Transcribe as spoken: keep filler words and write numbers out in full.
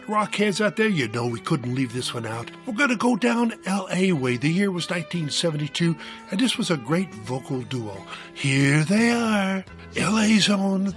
rock heads out there, you know we couldn't leave this one out. We're going to go down L A way. The year was nineteen seventy-two, and this was a great vocal duo. Here they are, L A's own